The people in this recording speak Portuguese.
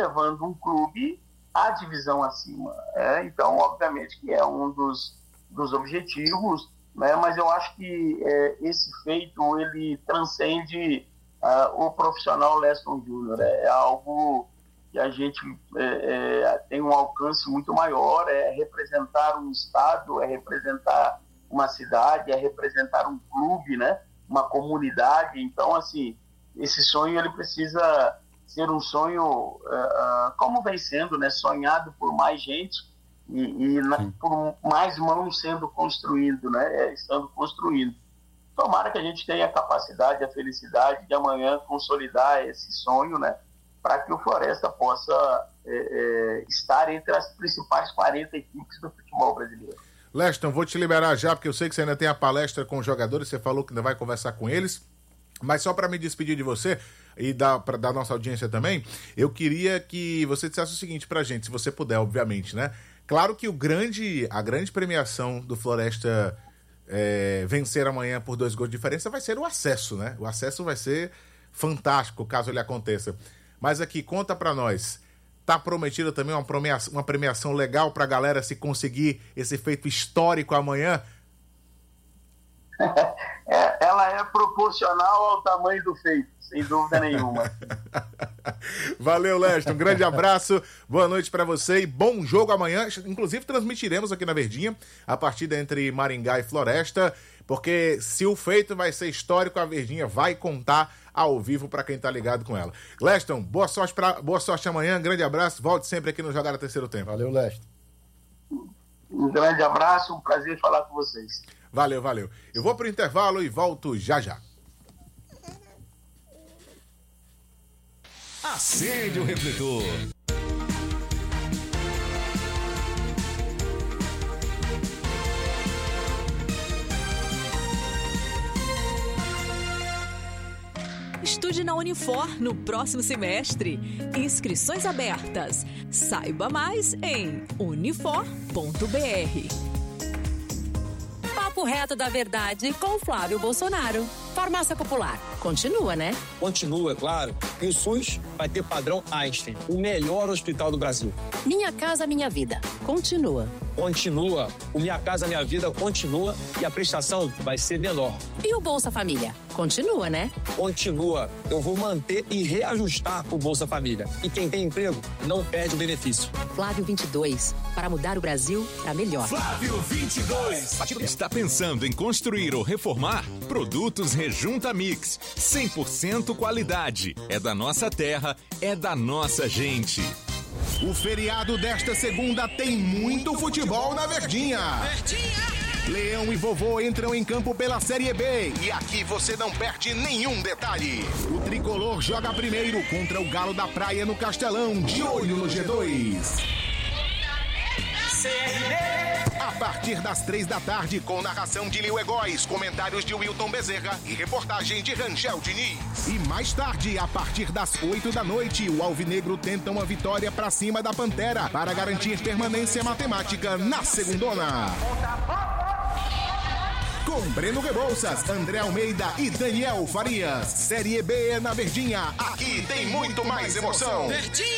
levando um clube à divisão acima. Então, obviamente, que é um dos objetivos, né? Mas eu acho que esse feito ele transcende o profissional Leston Júnior. É algo que a gente tem um alcance muito maior, é representar um estado, é representar uma cidade, é representar um clube, né? Uma comunidade. Então, assim, esse sonho ele precisa ser um sonho como vem sendo, né? Sonhado por mais gente por mais mãos sendo construído, né? Estando construído. Tomara que a gente tenha a capacidade, a felicidade de amanhã consolidar esse sonho, né? Para que o Floresta possa estar entre as principais 40 equipes do futebol brasileiro. Leston, vou te liberar já, porque eu sei que você ainda tem a palestra com os jogadores, você falou que ainda vai conversar com eles, mas só para me despedir de você e da nossa audiência também, eu queria que você dissesse o seguinte pra gente, se você puder, obviamente, né? Claro que a grande premiação do Floresta vencer amanhã por 2 gols de diferença vai ser o acesso, né? O acesso vai ser fantástico, caso ele aconteça. Mas aqui, conta pra nós, tá prometida também uma premiação legal pra galera se conseguir esse feito histórico amanhã? Ela é proporcional ao tamanho do feito, sem dúvida nenhuma. Valeu, Leston, um grande abraço, boa noite pra você e bom jogo amanhã. Inclusive transmitiremos aqui na Verdinha a partida entre Maringá e Floresta, porque se o feito vai ser histórico, a Verdinha vai contar ao vivo pra quem tá ligado com ela. Leston, boa sorte amanhã, grande abraço, volte sempre aqui no Jogada Terceiro Tempo. Valeu, Leston. Um grande abraço, um prazer falar com vocês. Valeu. Eu vou pro intervalo e volto já. Acende o refletor. Estude na Unifor no próximo semestre. Inscrições abertas. Saiba mais em unifor.br. Papo reto da verdade com Flávio Bolsonaro. Farmácia Popular. Continua, né? Continua, claro. E o SUS vai ter padrão Einstein, o melhor hospital do Brasil. Minha Casa Minha Vida. Continua. Continua. O Minha Casa Minha Vida continua e a prestação vai ser menor. E o Bolsa Família? Continua, né? Continua. Eu vou manter e reajustar o Bolsa Família. E quem tem emprego não perde o benefício. Flávio 22. Para mudar o Brasil para melhor. Flávio 22. Está pensando em construir ou reformar? Produtos Rejunta Mix. 100% qualidade. É da nossa terra, é da nossa gente. O feriado desta segunda tem muito futebol na Verdinha. Leão e Vovô entram em campo pela Série B e aqui você não perde nenhum detalhe. O Tricolor joga primeiro contra o Galo da Praia no Castelão, de olho no G2. A partir das 3h, com narração de Lio Egóis, comentários de Wilton Bezerra e reportagem de Rangel Diniz. E mais tarde, a partir das 8h, o Alvinegro tenta uma vitória pra cima da Pantera para garantir permanência matemática na segundona. Com Breno Rebouças, André Almeida e Daniel Farias. Série B na Verdinha. Aqui tem muito mais emoção. Verdinha!